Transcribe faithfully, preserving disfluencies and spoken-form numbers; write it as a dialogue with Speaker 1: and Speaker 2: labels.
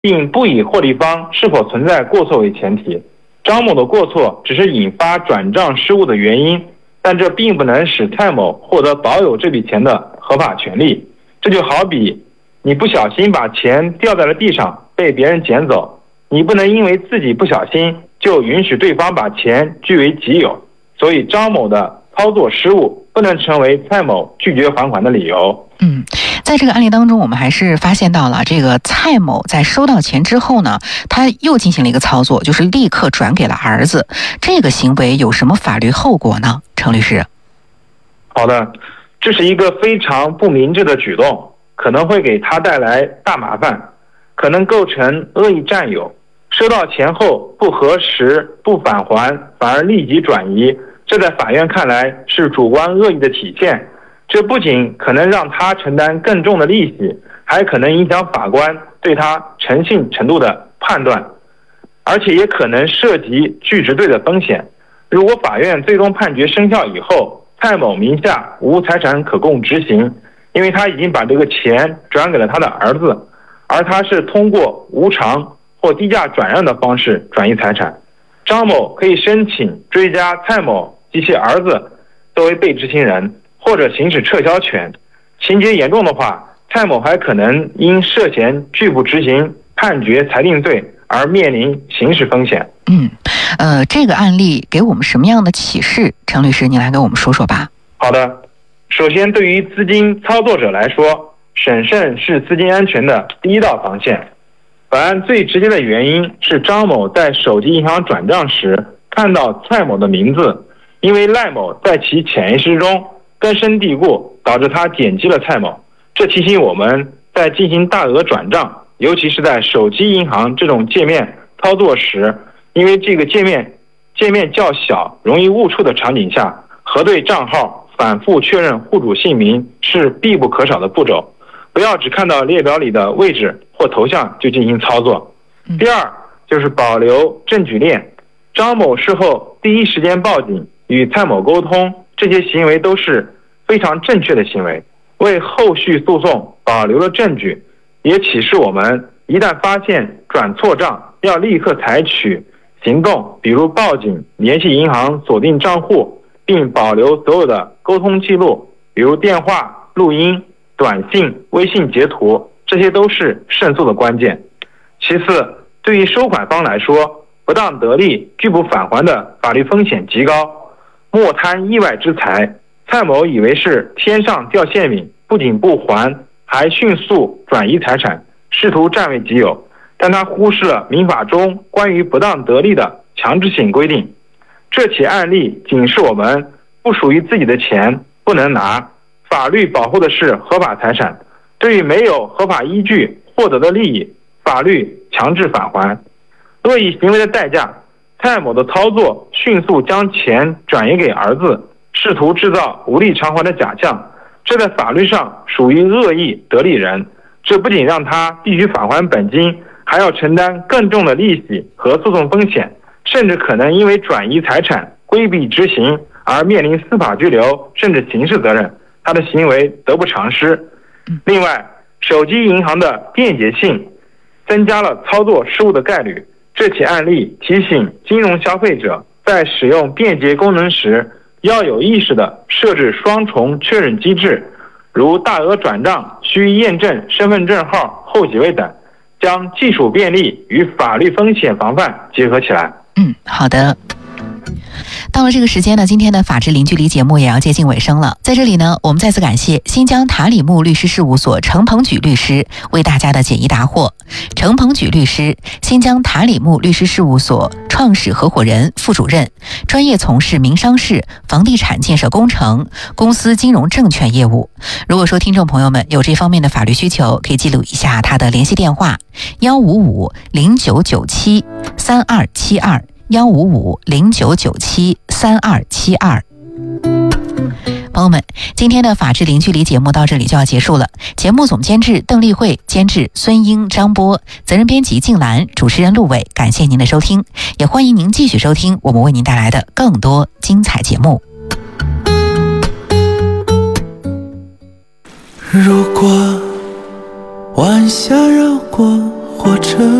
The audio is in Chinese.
Speaker 1: 并不以获利方是否存在过错为前提。张某的过错只是引发转账失误的原因，但这并不能使蔡某获得保有这笔钱的合法权利。这就好比你不小心把钱掉在了地上，被别人捡走，你不能因为自己不小心就允许对方把钱据为己有。所以张某的操作失误不能成为蔡某拒绝还款的理由。
Speaker 2: 嗯，在这个案例当中，我们还是发现到了这个蔡某在收到钱之后呢，他又进行了一个操作，就是立刻转给了儿子。这个行为有什么法律后果呢？程律师。
Speaker 1: 好的，这是一个非常不明智的举动，可能会给他带来大麻烦，可能构成恶意占有。收到钱后不核实、不返还，反而立即转移，这在法院看来是主观恶意的体现。这不仅可能让他承担更重的利息，还可能影响法官对他诚信程度的判断，而且也可能涉及拒执罪的风险。如果法院最终判决生效以后，蔡某名下无财产可供执行，因为他已经把这个钱转给了他的儿子，而他是通过无偿或低价转让的方式转移财产。张某可以申请追加蔡某及其儿子作为被执行人，或者行使撤销权。情节严重的话，蔡某还可能因涉嫌拒不执行判决裁定罪而面临刑事风险。
Speaker 2: 嗯，呃，这个案例给我们什么样的启示？程律师，你来给我们说说吧。
Speaker 1: 好的，首先对于资金操作者来说，审慎是资金安全的第一道防线。本案最直接的原因是张某在手机银行转账时看到蔡某的名字，因为赖某在其潜意识中根深蒂固，导致他点击了蔡某。这提醒我们在进行大额转账，尤其是在手机银行这种界面操作时，因为这个界面界面较小，容易误触的场景下，核对账号，反复确认户主姓名是必不可少的步骤。不要只看到列表里的位置或头像就进行操作。第二就是保留证据链。张某事后第一时间报警与蔡某沟通，这些行为都是非常正确的行为，为后续诉讼保留了证据，也启示我们一旦发现转错账，要立刻采取行动，比如报警、联系银行锁定账户，并保留所有的沟通记录，比如电话、录音、短信、微信截图，这些都是胜诉的关键。其次，对于收款方来说，不当得利、拒不返还的法律风险极高，莫贪意外之财。蔡某以为是天上掉馅饼，不仅不还，还迅速转移财产，试图占为己有，但他忽视了民法中关于不当得利的强制性规定。这起案例警示我们，不属于自己的钱不能拿，法律保护的是合法财产，对于没有合法依据获得的利益，法律强制返还。恶意行为的代价，蔡某的操作迅速将钱转移给儿子，试图制造无力偿还的假象，这在法律上属于恶意得利人。这不仅让他必须返还本金，还要承担更重的利息和诉讼风险，甚至可能因为转移财产、规避执行而面临司法拘留甚至刑事责任，他的行为得不偿失。另外，手机银行的便捷性增加了操作失误的概率。这起案例提醒金融消费者在使用便捷功能时，要有意识地设置双重确认机制，如大额转账需验证身份证号、后几位等，将技术便利与法律风险防范结合起来。
Speaker 2: 嗯，好的。到了这个时间呢，今天的法治零距离节目也要接近尾声了。在这里呢，我们再次感谢新疆塔里木律师事务所程鹏举律师为大家的解疑答惑。程鹏举律师，新疆塔里木律师事务所创始合伙人、副主任，专业从事民商事、房地产建设工程、公司金融证券业务。如果说听众朋友们有这方面的法律需求，可以记录一下他的联系电话：幺五五零九九七三二七二。幺五五零九九七三二七二。朋友们，今天的法治零距离节目到这里就要结束了。节目总监制邓丽慧，监制孙英、张波，责任编辑静兰，主持人陆伟。感谢您的收听，也欢迎您继续收听我们为您带来的更多精彩节目。
Speaker 3: 如果晚霞绕过活着。